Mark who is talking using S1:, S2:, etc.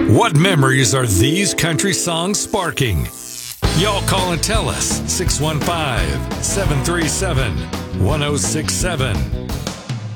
S1: What memories are these country songs sparking? Y'all call and tell us. 615 737 1067.